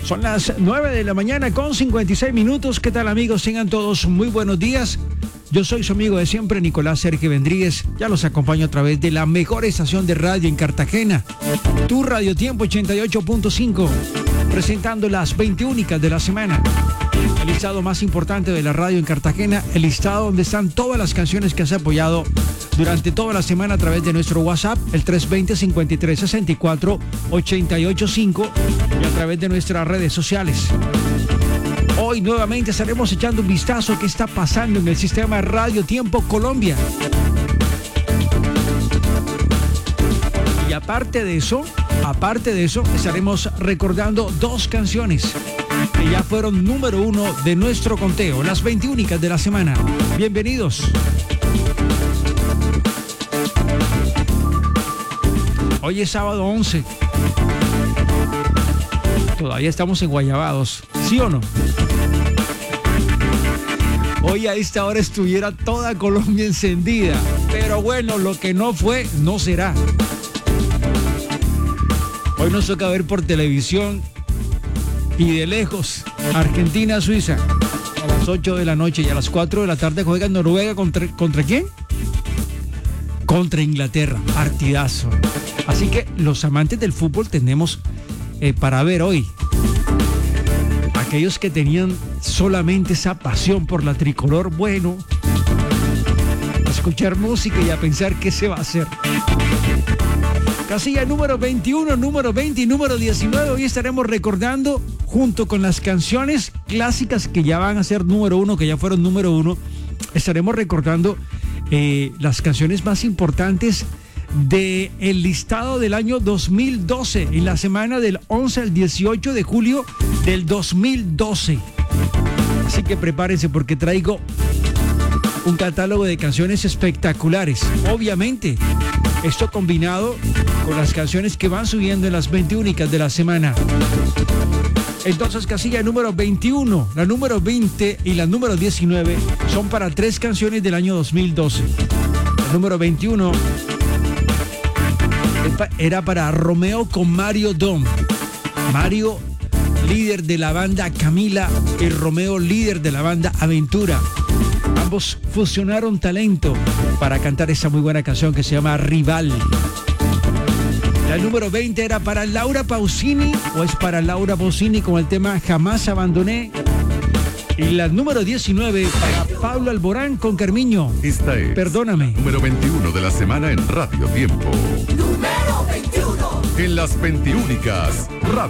Son las 9 de la mañana con 56 minutos. ¿Qué tal, amigos? Tengan todos muy buenos días. Yo soy su amigo de siempre, Nicolás Sergio Vendríguez. Ya los acompaño a través de la mejor estación de radio en Cartagena, Tu Radio Tiempo 88.5, presentando las 20 únicas de la semana. El listado más importante de la radio en Cartagena, el listado donde están todas las canciones que has apoyado durante toda la semana a través de nuestro WhatsApp, el 320-5364-885, y a través de nuestras redes sociales. Hoy nuevamente estaremos echando un vistazo a qué está pasando en el sistema Radio Tiempo Colombia. Y aparte de eso, estaremos recordando dos canciones que ya fueron número 1 de nuestro conteo, las 20 únicas de la semana. Bienvenidos. Hoy es sábado 11. Todavía estamos en Guayabados, ¿sí o no? Hoy a esta hora estuviera toda Colombia encendida, pero bueno, lo que no fue, no será. Hoy nos toca ver por televisión y de lejos Argentina-Suiza a las 8 de la noche, y a las 4 de la tarde juega Noruega ¿contra quién? Contra Inglaterra, partidazo. Así que los amantes del fútbol tenemos para ver hoy. Aquellos que tenían solamente esa pasión por la tricolor, bueno, a escuchar música y a pensar qué se va a hacer. Casilla número 21, número 20 y número 19. Hoy estaremos recordando, junto con las canciones clásicas que ya van a ser número 1, que ya fueron número 1, estaremos recordando las canciones más importantes del listado del año 2012, en la semana del 11 al 18 de julio del 2012. Así que prepárense porque traigo un catálogo de canciones espectaculares. Obviamente, esto combinado con las canciones que van subiendo en las 20 únicas de la semana. Entonces, casilla número 21, la número 20 y la número 19 son para 3 canciones del año 2012. La número 21 era para Romeo con Mario Dom. Mario, líder de la banda Camila, y Romeo, líder de la banda Aventura. Ambos fusionaron talento para cantar esa muy buena canción que se llama Rival. La número 20 era para Laura Pausini, o es para Laura Pausini, con el tema Jamás Abandoné. Y la número 19 para Pablo Alborán con Carmiño. Esta es Perdóname. Número 21 de la semana en Radio Tiempo. Número 21. En las 20 únicas.